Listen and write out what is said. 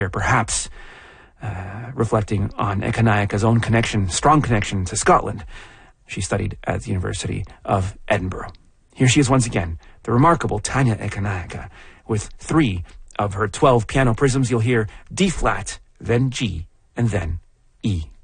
perhaps reflecting on Economica's own strong connection to Scotland. She studied at the University of Edinburgh. Here she is once again, the remarkable Tanya Economica, with 3 of her 12 piano prisms. You'll hear D flat, then G, and then E.